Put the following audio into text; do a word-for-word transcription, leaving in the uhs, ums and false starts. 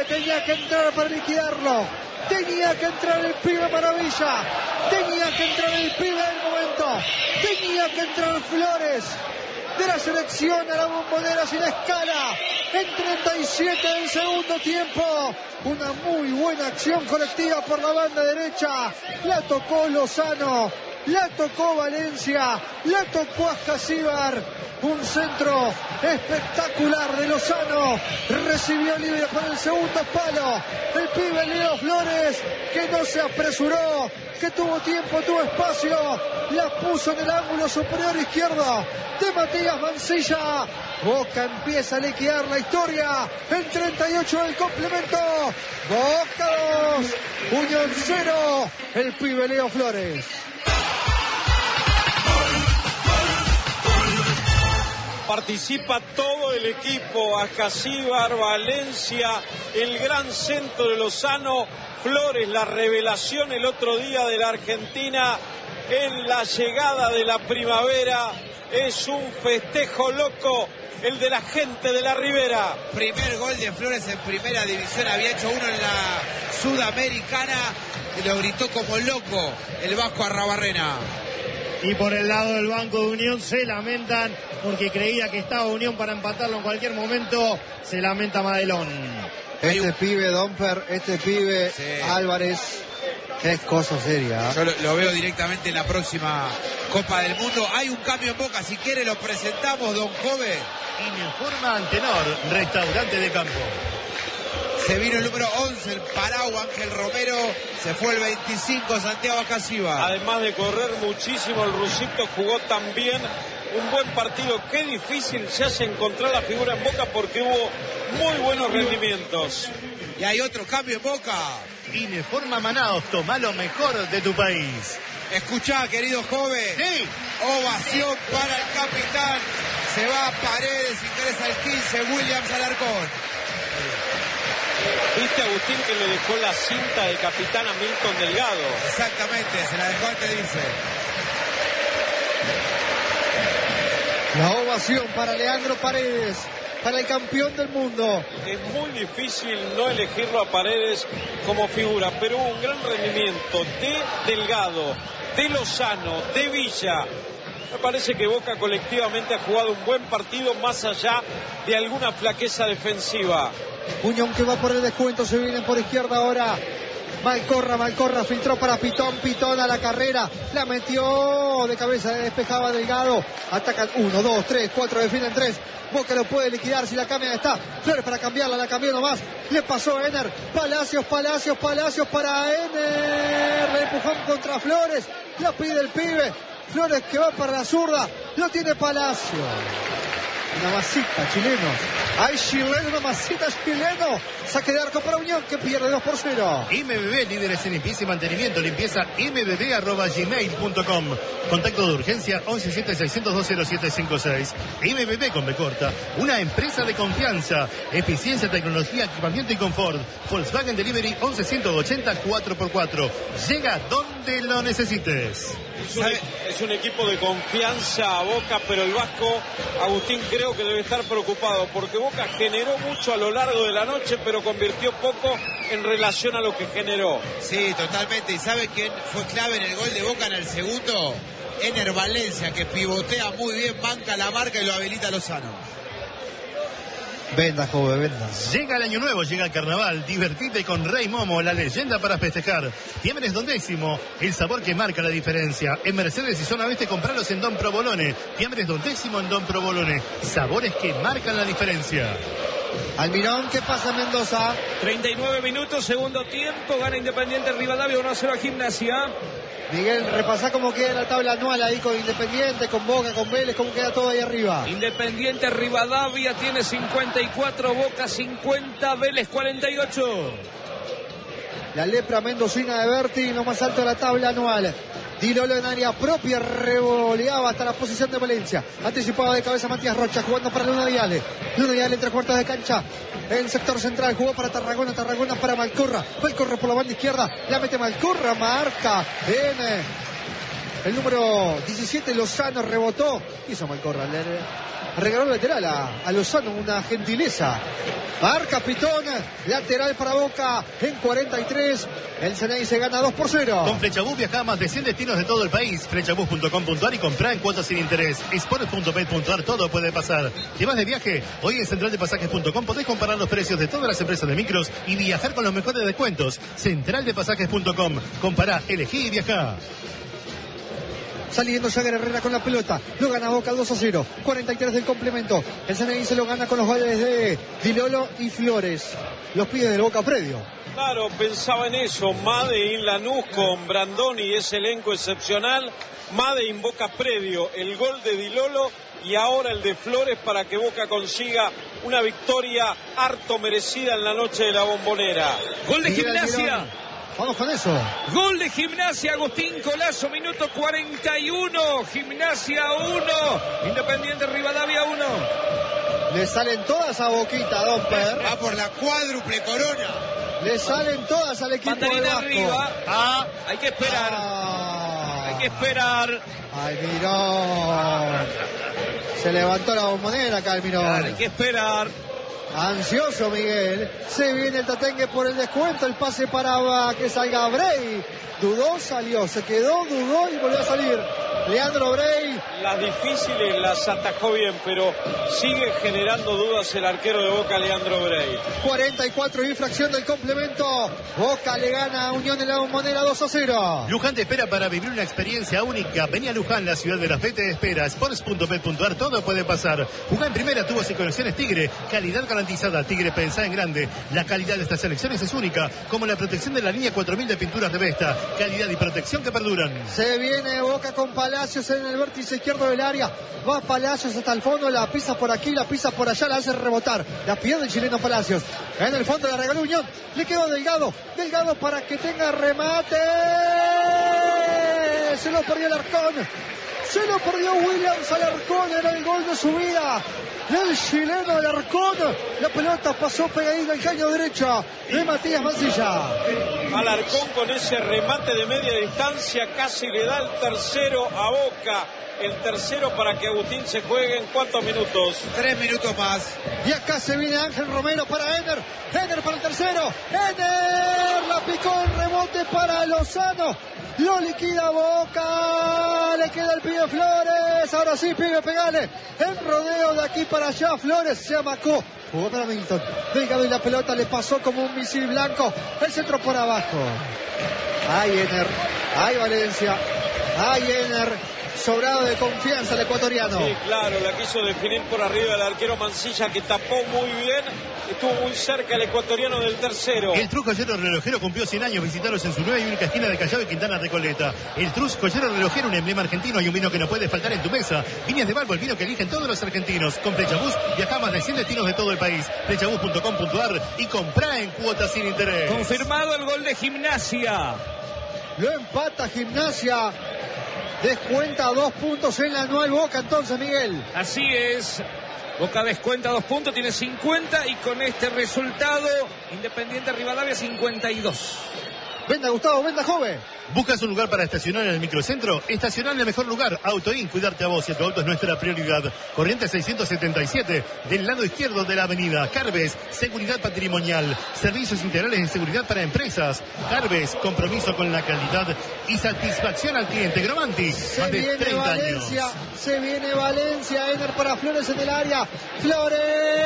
pibe tenía que entrar para liquidarlo. Tenía que entrar el pibe Maravilla. Tenía que entrar el pibe del momento. Tenía que entrar Flores. De la selección a la Bombonera sin escala. En treinta y siete del segundo tiempo. Una muy buena acción colectiva por la banda derecha. La tocó Lozano. La tocó Valencia. La tocó Ascasíbar. Un centro espectacular de Lozano. Recibió libre por el segundo palo. El pibe Leo Flores, que no se apresuró, que tuvo tiempo, tuvo espacio. La puso en el ángulo superior izquierdo de Matías Mancilla. Boca empieza a liquidar la historia en treinta y ocho del complemento. Boca dos, Unión cero. El pibe Leo Flores. Participa todo el equipo, Ascasíbar, Valencia, el gran centro de Lozano, Flores, la revelación el otro día de la Argentina en la llegada de la primavera. Es un festejo loco el de la gente de la Ribera. Primer gol de Flores en primera división, había hecho uno en la Sudamericana y lo gritó como loco el Vasco Arrabarrena. Y por el lado del banco de Unión se lamentan porque creía que estaba Unión para empatarlo en cualquier momento. Se lamenta Madelón. Este un... pibe Domper, este pibe sí. Álvarez, es cosa seria. Yo lo, lo veo directamente en la próxima Copa del Mundo. Hay un cambio en Boca, si quiere lo presentamos, don Jove. Informa Antenor, restaurante de campo. Se vino el número once, el Parau, Ángel Romero. Se fue el veinticinco, Santiago Ascasíbar. Además de correr muchísimo, el rusito jugó también un buen partido. Qué difícil se hace encontrar la figura en Boca porque hubo muy buenos rendimientos. Y hay otro cambio en Boca. Informa Manaos, toma lo mejor de tu país. Escuchá, querido joven. Sí. Ovación para el capitán. Se va a Paredes, ingresa el quince, Williams Alarcón. ¿Viste, Agustín, que le dejó la cinta de capitán a Milton Delgado? Exactamente, se la dejó antes, dice. La ovación para Leandro Paredes, para el campeón del mundo. Es muy difícil no elegirlo a Paredes como figura, pero hubo un gran rendimiento de Delgado, de Lozano, de Villa. Me parece que Boca colectivamente ha jugado un buen partido más allá de alguna flaqueza defensiva. Unión que va por el descuento, se viene por izquierda ahora. Malcorra, Malcorra filtró para Pitón, Pitón a la carrera, la metió de cabeza, despejaba Delgado. Atacan uno, dos, tres, cuatro, defienden tres. Boca lo puede liquidar si la cambia, está Flores para cambiarla, la cambió nomás. Le pasó a Ener, Palacios, Palacios, Palacios para Ener. Le empujón contra Flores, la pide el pibe. Flores que va para la zurda, lo tiene Palacio. Una masita, chileno. Hay chileno, una masita chileno. Saque de arco para Unión que pierde dos por cero. M B B, líderes en limpieza y mantenimiento. Limpieza m b b arroba gmail punto com. Contacto de urgencia once siete seiscientos dos cero siete cinco seis. M B B con B corta. Una empresa de confianza. Eficiencia, tecnología, equipamiento y confort. Volkswagen Delivery once ciento ochenta cuatro por cuatro. Llega donde lo necesites. Es un, es un equipo de confianza a Boca, pero el Vasco, Agustín, creo que debe estar preocupado porque Boca generó mucho a lo largo de la noche, pero convirtió poco en relación a lo que generó. Sí, totalmente. ¿Y sabe quién fue clave en el gol de Boca en el segundo? Ener Valencia, que pivotea muy bien, banca la marca y lo habilita Lozano. Venda, joven, venda. Llega el año nuevo, llega el carnaval. Divertite con Rey Momo, la leyenda para festejar. Fiambres Don Décimo, el sabor que marca la diferencia. En Mercedes y Zona Oeste, compralos en Don Provolone. Fiambres Don Décimo en Don Provolone. Sabores que marcan la diferencia. Almirón, ¿qué pasa en Mendoza? treinta y nueve minutos, segundo tiempo. Gana Independiente Rivadavia uno a cero a Gimnasia. Miguel, repasá cómo queda la tabla anual ahí con Independiente, con Boca, con Vélez, cómo queda todo ahí arriba. Independiente Rivadavia tiene cincuenta y cuatro, Boca cincuenta, Vélez cuarenta y ocho. La lepra mendocina de Berti, lo más alto de la tabla anual. Di Lolo en área propia, revoleaba hasta la posición de Valencia. Anticipado de cabeza Matías Rocha, jugando para Luna Diale. Luna Diale entre cuartos de cancha. En sector central, jugó para Tarragona, Tarragona para Malcorra. Malcorra por la banda izquierda, la mete Malcorra, marca en el número diecisiete, Lozano rebotó. Hizo Malcorra, le regaló lateral a, a Lozano, una gentileza. Marca Pitón, lateral para Boca en cuarenta y tres. El Ceney se gana dos por cero. Con Flechabús viaja a más de cien destinos de todo el país. Flechabús punto com punto a r y compra en cuotas sin interés. Sport punto bet punto a r, todo puede pasar. ¿Te vas de viaje? Hoy en central de pasajes punto com podés comparar los precios de todas las empresas de micros y viajar con los mejores descuentos. central de pasajes punto com. Compará, elegí y viajá. Saliendo Jagger Herrera con la pelota. Lo gana Boca dos a cero. cuarenta y tres del complemento. El Ceney se lo gana con los goles de Di Lolo y Flores. Los pide del Boca predio. Claro, pensaba en eso. Made in Lanús con Brandoni, ese elenco excepcional. Made in Boca predio. El gol de Di Lolo y ahora el de Flores para que Boca consiga una victoria harto merecida en la noche de la Bombonera. Gol de Gimnasia. Vamos con eso. Gol de Gimnasia, Agustín Colazo, minuto cuarenta y uno. Gimnasia uno, Independiente Rivadavia uno. Le salen todas a Boquita, Domper. Va por la cuádruple corona. Le salen todas al equipo de Mandarina Vasco. arriba. Ah, Hay que esperar. Ah. Hay que esperar. Almirón. Se levantó la bombonera acá, Almirón. Hay que esperar. Ansioso Miguel. Se viene el Tatengue por el descuento. El pase para que salga Bray. Dudó, salió. Se quedó, dudó y volvió a salir. Leandro Bray. Las difíciles las atajó bien, pero sigue generando dudas el arquero de Boca, Leandro Bray. cuarenta y cuatro y fracción del complemento. Boca le gana a Unión en la Bombonera dos a cero. Luján te espera para vivir una experiencia única. Vení a Luján, la ciudad de la fe te espera. Sports punto bet punto a r, todo puede pasar. Jugá en primera, tubos y conexiones Tigre. Calidad garantizada. Tigre, pensá en grande. La calidad de estas selecciones es única, como la protección de la línea cuatro mil de pinturas de Vesta. Calidad y protección que perduran. Se viene Boca con Palacios en el vértice izquierdo del área. Va Palacios hasta el fondo, la pisa por aquí, la pisa por allá, la hace rebotar. La pierde el chileno Palacios. En el fondo la regaló Unión. Le quedó Delgado. Delgado para que tenga remate. Se lo perdió el Arcón. Se lo perdió Williams Alarcón. Era el gol de su vida. El chileno Alarcón. La pelota pasó pegadita al caño derecha de Matías Mancilla. Alarcón con ese remate de media distancia casi le da el tercero a Boca. El tercero para que Agustín se juegue en cuántos minutos. Tres minutos más. Y acá se viene Ángel Romero para Ener. Ener para el tercero. Ener la picó en rebote para Lozano. Lo liquida Boca. Le queda el pibe Flores. Ahora sí, pibe, pegale. En rodeo de aquí para allá. Flores se amacó. Jugó para Milton. Delgado y la pelota le pasó como un misil blanco. El centro por abajo. Ay, Ener. Ay, Valencia. Ay, Ener. Sobrado de confianza el ecuatoriano. Sí, claro, la quiso definir por arriba el arquero Mancilla, que tapó muy bien. Estuvo muy cerca el ecuatoriano del tercero. El Trus Joyero Relojero cumplió cien años. Visitaros en su nueva y única esquina de Callao y Quintana Recoleta. El Trus Joyero Relojero, un emblema argentino y un vino que no puede faltar en tu mesa. Viñas de Balbo, el vino que eligen todos los argentinos. Con Flechabús viaja a más de cien destinos de todo el país. Flechabús punto com punto a r y comprá en cuotas sin interés. Confirmado el gol de Gimnasia. Lo empata Gimnasia. Descuenta dos puntos en la anual Boca entonces, Miguel. Así es. Boca descuenta dos puntos, tiene cincuenta y con este resultado Independiente Rivadavia cincuenta y dos. Venda Gustavo, venda joven. ¿Buscas un lugar para estacionar en el microcentro? Estacionar en el mejor lugar. Autoin, cuidarte a vos y a tu auto es nuestra prioridad. Corriente seiscientos setenta y siete, del lado izquierdo de la avenida. Carves, seguridad patrimonial. Servicios integrales de seguridad para empresas. Carves, compromiso con la calidad y satisfacción al cliente. Gromanti, Se más de viene treinta Valencia, años. se viene Valencia. Ener para Flores en el área. Flores.